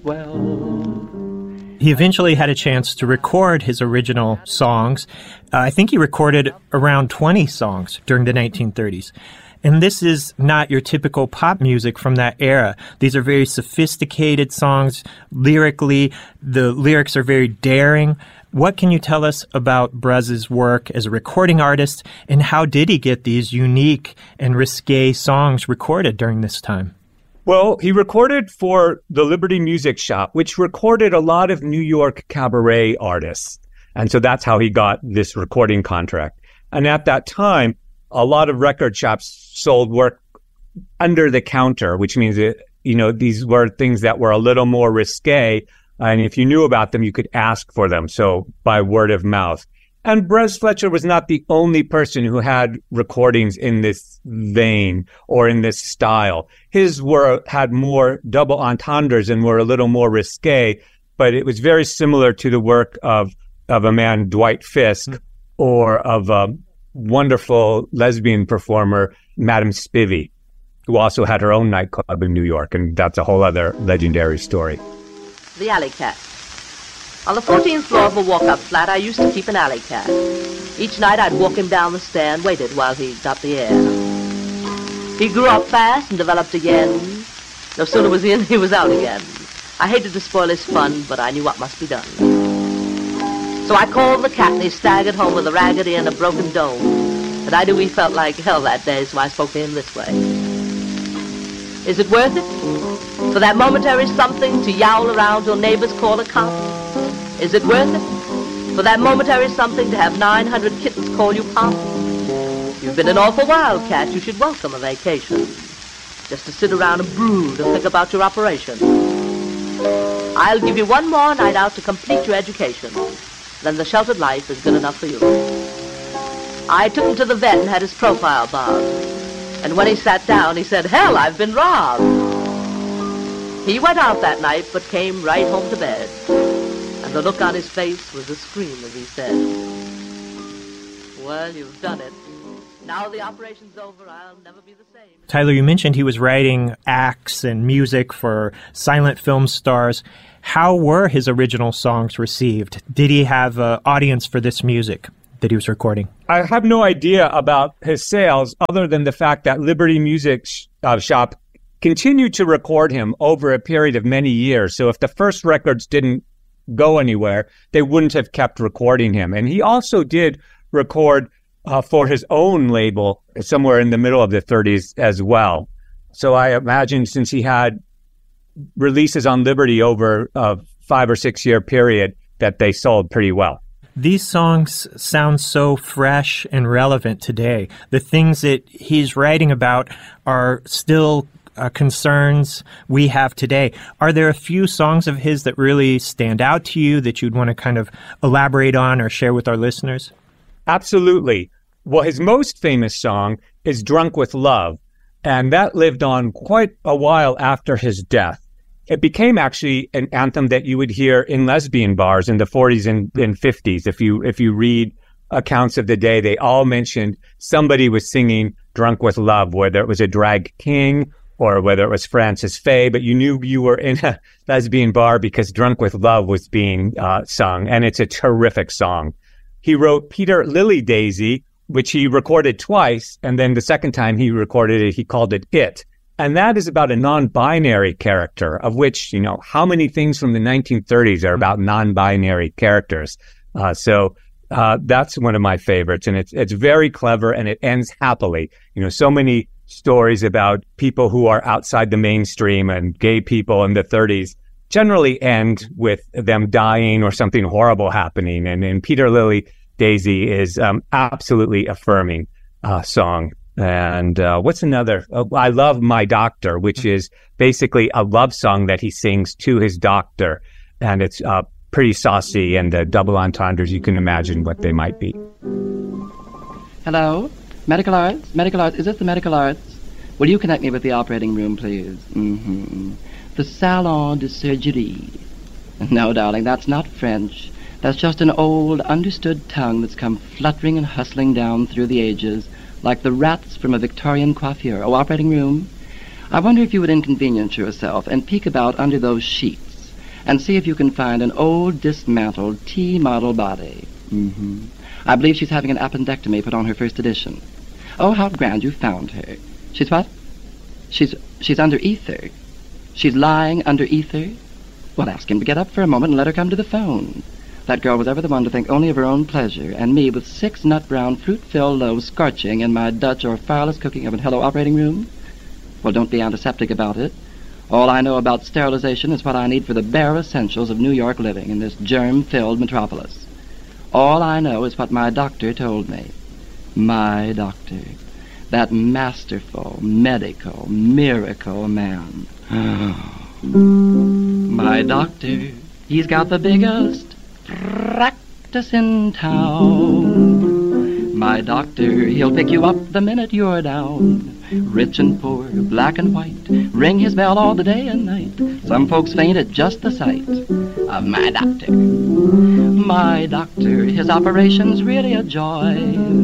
Well, he eventually had a chance to record his original songs. I think he recorded around 20 songs during the 1930s. And this is not your typical pop music from that era. These are very sophisticated songs. Lyrically, the lyrics are very daring. What can you tell us about Brez's work as a recording artist, and how did he get these unique and risque songs recorded during this time? Well, he recorded for the Liberty Music Shop, which recorded a lot of New York cabaret artists. And so that's how he got this recording contract. And at that time, a lot of record shops sold work under the counter, which means that, these were things that were a little more risque. And if you knew about them, you could ask for them. So by word of mouth. And Brez Fletcher was not the only person who had recordings in this vein or in this style. His had more double entendres and were a little more risque, but it was very similar to the work of a man, Dwight Fisk, or of a wonderful lesbian performer, Madame Spivey, who also had her own nightclub in New York, and that's a whole other legendary story. The alley cat. On the 14th floor of a walk-up flat, I used to keep an alley cat. Each night I'd walk him down the stair and waited while he got the air. He grew up fast and developed again. No sooner was in, he was out again. I hated to spoil his fun, but I knew what must be done. So I called the cat and he staggered home with a raggedy and a broken dome. And I knew he felt like hell that day, so I spoke to him this way. Is it worth it? For that momentary something to yowl around till neighbors call a cop? Is it worth it? For that momentary something to have 900 kittens call you pop? You've been an awful wildcat, you should welcome a vacation. Just to sit around and brood and think about your operation. I'll give you one more night out to complete your education. Then the sheltered life is good enough for you. I took him to the vet and had his profile bobbed. And when he sat down, he said, "Hell, I've been robbed." He went out that night, but came right home to bed. And the look on his face was a scream as he said, "Well, you've done it. Now the operation's over, I'll never be the same." Tyler, you mentioned he was writing acts and music for silent film stars. How were his original songs received? Did he have an audience for this music that he was recording? I have no idea about his sales other than the fact that Liberty Music Shop continued to record him over a period of many years. So if the first records didn't go anywhere, they wouldn't have kept recording him. And he also did record for his own label somewhere in the middle of the 30s as well. So I imagine since he had releases on Liberty over a 5 or 6 year period that they sold pretty well. These songs sound so fresh and relevant today. The things that he's writing about are still concerns we have today. Are there a few songs of his that really stand out to you that you'd want to kind of elaborate on or share with our listeners? Absolutely. Well, his most famous song is Drunk with Love, and that lived on quite a while after his death. It became actually an anthem that you would hear in lesbian bars in the 40s and 50s. If you read accounts of the day, they all mentioned somebody was singing Drunk with Love, whether it was a drag king or whether it was Frances Faye, but you knew you were in a lesbian bar because Drunk with Love was being sung, and it's a terrific song. He wrote Peter Lily Daisy, which he recorded twice, and then the second time he recorded it, he called it It. And that is about a non-binary character, of which, how many things from the 1930s are about non-binary characters? So that's one of my favorites, and it's very clever, and it ends happily. So many stories about people who are outside the mainstream and gay people in the 30s generally end with them dying or something horrible happening. And Peter Lily Daisy is absolutely affirming song. And what's another? I love My Doctor, which is basically a love song that he sings to his doctor. And it's pretty saucy, and the double entendres, you can imagine what they might be. Hello? Medical Arts? Medical Arts? Is this the Medical Arts? Will you connect me with the operating room, please? Mm-hmm. The Salon de Surgery. No, darling, that's not French. That's just an old, understood tongue that's come fluttering and hustling down through the ages, like the rats from a Victorian coiffure. Oh, operating room, I wonder if you would inconvenience yourself and peek about under those sheets. and see if you can find an old, dismantled T-model body. I believe she's having an appendectomy put on her first edition. Oh, how grand you found her. She's what? She's under ether. She's lying under ether? Well, ask him to get up for a moment and let her come to the phone. That girl was ever the one to think only of her own pleasure, and me with 6 nut-brown, fruit-filled loaves scorching in my Dutch or fireless cooking oven. Hello, operating room? Well, don't be antiseptic about it. All I know about sterilization is what I need for the bare essentials of New York living in this germ-filled metropolis. All I know is what my doctor told me. My doctor. That masterful, medical, miracle man. My doctor. He's got the biggest practice in town. My doctor, he'll pick you up the minute you're down. Rich and poor, black and white, ring his bell all the day and night. Some folks faint at just the sight of my doctor. My doctor, his operation's really a joy.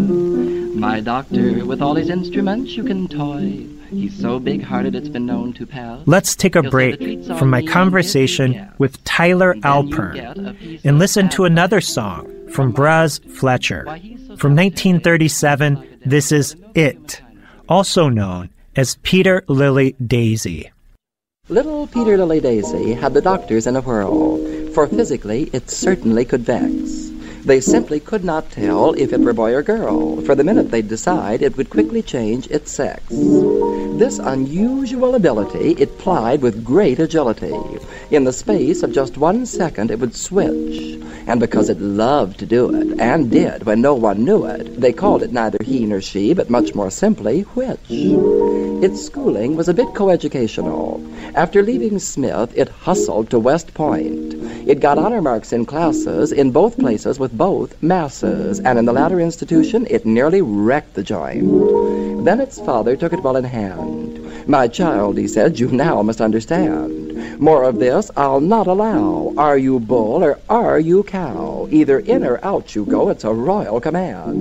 My doctor, with all his instruments you can toy. He's so big-hearted it's been known to pal. Let's take a break from my conversation with Tyler Alpern and listen to another song from Braz Fletcher. From 1937, this is It, also known as Peter Lily Daisy. Little Peter Lily Daisy had the doctors in a whirl, for physically it certainly could vex. They simply could not tell if it were boy or girl, for the minute they'd decide, it would quickly change its sex. This unusual ability it plied with great agility. In the space of just 1 second, it would switch. And because it loved to do it, and did when no one knew it, they called it neither he nor she, but much more simply, which. Its schooling was a bit coeducational. After leaving Smith, it hustled to West Point. It got honor marks in classes, in both places with both masses, and in the latter institution, it nearly wrecked the joint. Then its father took it well in hand. My child, he said, you now must understand. More of this I'll not allow. Are you bull or are you cow? Either in or out you go, it's a royal command.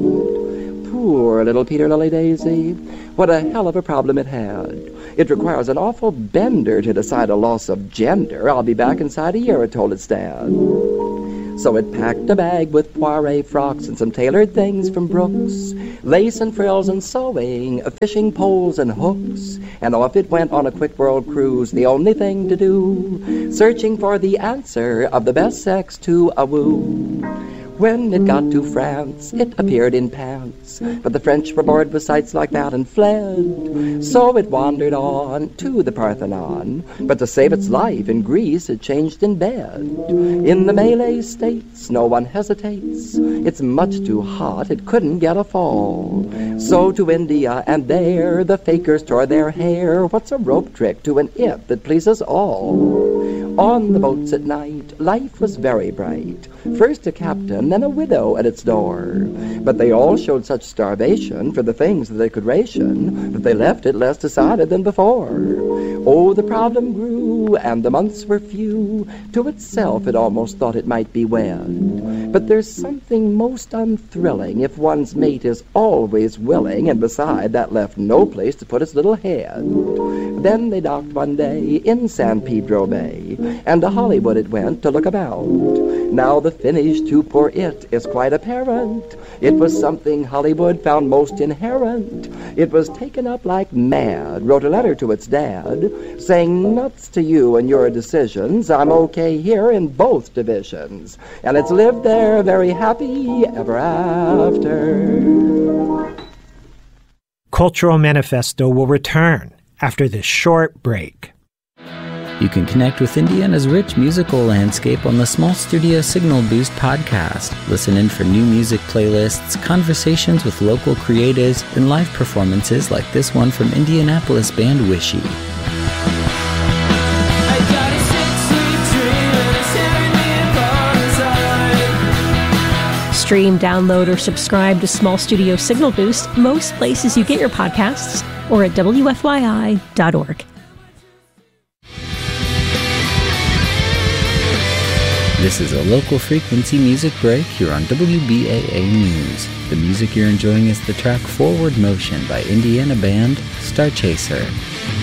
Poor little Peter Lily Daisy. What a hell of a problem it had. It requires an awful bender to decide a loss of gender. I'll be back inside a year, it told its dad. So it packed a bag with Poiret frocks and some tailored things from Brooks, lace and frills and sewing, fishing poles and hooks, and off it went on a quick world cruise, the only thing to do, searching for the answer of the best sex to a woo. When it got to France, it appeared in pants, but the French were bored with sights like that and fled. So it wandered on to the Parthenon, but to save its life in Greece it changed in bed. In the Malay states, no one hesitates. It's much too hot, it couldn't get a fall. So to India, and there the fakers tore their hair. What's a rope trick to an it that pleases all? On the boats at night, life was very bright. First a captain, then a widow at its door. But they all showed such starvation for the things that they could ration that they left it less decided than before. Oh, the problem grew, and the months were few. To itself it almost thought it might be wed. But there's something most unthrilling if one's mate is always willing, and beside that left no place to put its little head. Then they docked one day in San Pedro Bay, and to Hollywood it went to look about. Now the finish to poor it is quite apparent. It was something Hollywood found most inherent. It was taken up like mad, wrote a letter to its dad, saying nuts to you and your decisions, I'm okay here in both divisions. And it's lived there very happy ever after. Cultural Manifesto will return after this short break. You can connect with Indiana's rich musical landscape on the Small Studio Signal Boost podcast. Listen in for new music playlists, conversations with local creatives, and live performances like this one from Indianapolis band Wishy. Stream, download, or subscribe to Small Studio Signal Boost most places you get your podcasts or at WFYI.org. This is a local frequency music break here on WBAA News. The music you're enjoying is the track Forward Motion by Indiana band Star Chaser.